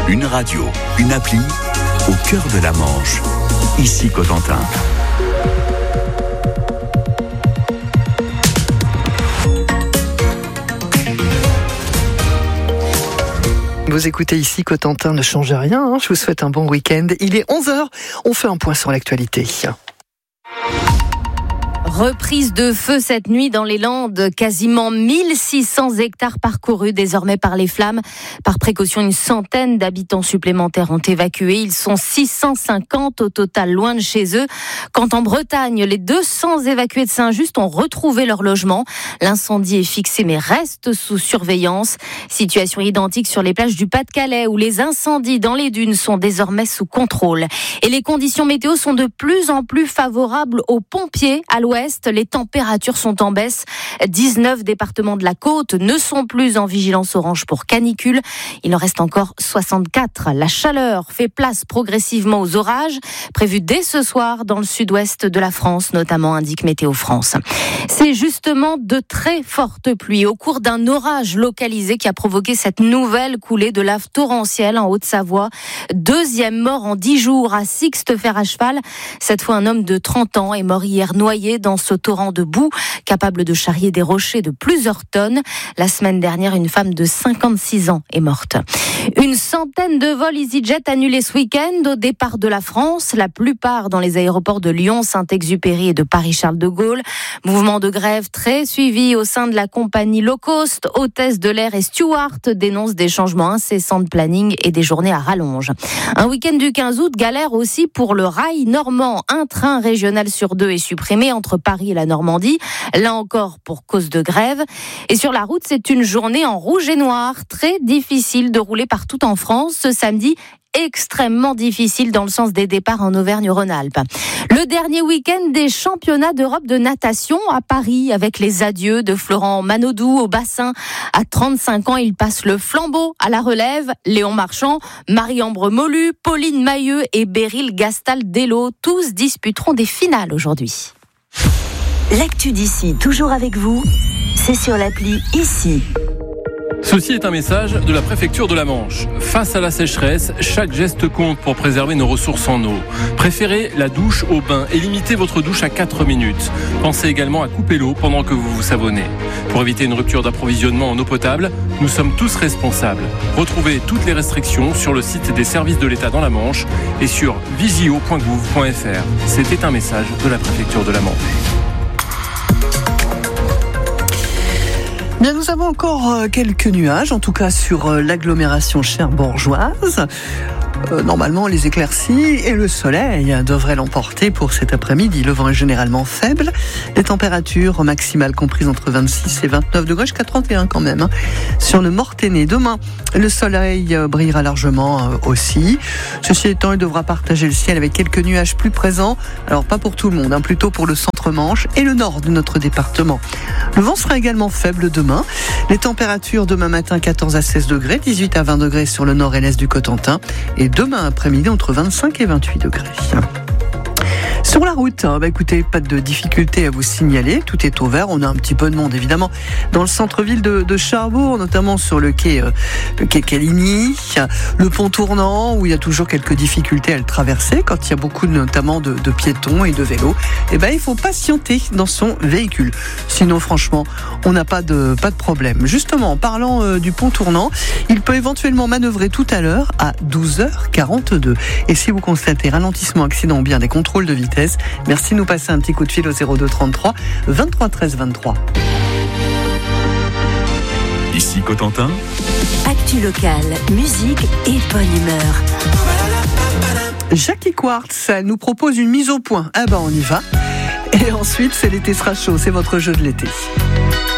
Une radio, une appli, au cœur de la Manche. Ici Cotentin. Vous écoutez ici Cotentin, ne changez rien, je vous souhaite un bon week-end. Il est 11h, on fait un point sur l'actualité. Reprise de feu cette nuit dans les Landes, quasiment 1600 hectares parcourus désormais par les flammes. Par précaution, une centaine d'habitants supplémentaires ont évacué. Ils sont 650 au total loin de chez eux. Quand en Bretagne, les 200 évacués de Saint-Just ont retrouvé leur logement. L'incendie est fixé mais reste sous surveillance. Situation identique sur les plages du Pas-de-Calais où les incendies dans les dunes sont désormais sous contrôle. Et les conditions météo sont de plus en plus favorables aux pompiers à l'ouest. Les températures sont en baisse. 19 départements de la côte ne sont plus en vigilance orange pour canicule. Il en reste encore 64. La chaleur fait place progressivement aux orages, prévus dès ce soir dans le sud-ouest de la France, notamment, indique Météo France. C'est justement de très fortes pluies au cours d'un orage localisé qui a provoqué cette nouvelle coulée de lave torrentielle en Haute-Savoie. Deuxième mort en 10 jours à Sixte-Fer à cheval. Cette fois, un homme de 30 ans est mort hier noyé dans ce torrent de boue, capable de charrier des rochers de plusieurs tonnes. La semaine dernière, une femme de 56 ans est morte. Une centaine de vols EasyJet annulés ce week-end au départ de la France, la plupart dans les aéroports de Lyon, Saint-Exupéry et de Paris-Charles de Gaulle. Mouvement de grève très suivi au sein de la compagnie low cost. Hôtesse de l'air et Stewart dénoncent des changements incessants de planning et des journées à rallonge. Un week-end du 15 août, galère aussi pour le rail normand. Un train régional sur 2 est supprimé entre Paris et la Normandie, là encore pour cause de grève. Et sur la route, c'est une journée en rouge et noir, très difficile de rouler partout en France ce samedi. Extrêmement difficile dans le sens des départs en Auvergne-Rhône-Alpes. Le dernier week-end des championnats d'Europe de natation à Paris avec les adieux de Florent Manodou au bassin. À 35 ans, il passe le flambeau à la relève. Léon Marchand, Marie-Ambre Molu, Pauline Mailleux et Beryl Gastal-Dello, tous disputeront des finales aujourd'hui. L'actu d'ici, toujours avec vous, c'est sur l'appli Ici. Ceci est un message de la préfecture de la Manche. Face à la sécheresse, chaque geste compte pour préserver nos ressources en eau. Préférez la douche au bain et limitez votre douche à 4 minutes. Pensez également à couper l'eau pendant que vous vous savonnez. Pour éviter une rupture d'approvisionnement en eau potable, nous sommes tous responsables. Retrouvez toutes les restrictions sur le site des services de l'État dans la Manche et sur visio.gouv.fr. C'était un message de la préfecture de la Manche. Bien, nous avons encore quelques nuages, en tout cas sur l'agglomération cherbourgeoise. Normalement, les éclaircies et le soleil devraient l'emporter pour cet après-midi. Le vent est généralement faible. Les températures maximales comprises entre 26 et 29 degrés, jusqu'à 31 quand même. Sur le Mortainais, demain, le soleil brillera largement aussi. Ceci étant, il devra partager le ciel avec quelques nuages plus présents. Alors, pas pour tout le monde, plutôt pour le centre-Manche et le nord de notre département. Le vent sera également faible demain. Les températures demain matin, 14 à 16 degrés, 18 à 20 degrés sur le nord et l'est du Cotentin. Et demain après-midi, entre 25 et 28 degrés. Sur la route, écoutez, pas de difficulté à vous signaler, tout est ouvert, on a un petit peu de monde évidemment dans le centre-ville de Cherbourg, notamment sur le quai Caligny, le pont tournant où il y a toujours quelques difficultés à le traverser quand il y a beaucoup notamment de piétons et de vélos. Il faut patienter dans son véhicule. Sinon franchement, on n'a pas de problème. Justement, en parlant du pont tournant, il peut éventuellement manœuvrer tout à l'heure à 12h42. Et si vous constatez ralentissement, accident ou bien des contrôles de vitesse, merci de nous passer un petit coup de fil au 02 33 23 13 23. Ici Cotentin. Actu locale, musique et bonne humeur. Jackie Quartz nous propose une mise au point. On y va. Et ensuite, c'est l'été sera chaud, c'est votre jeu de l'été.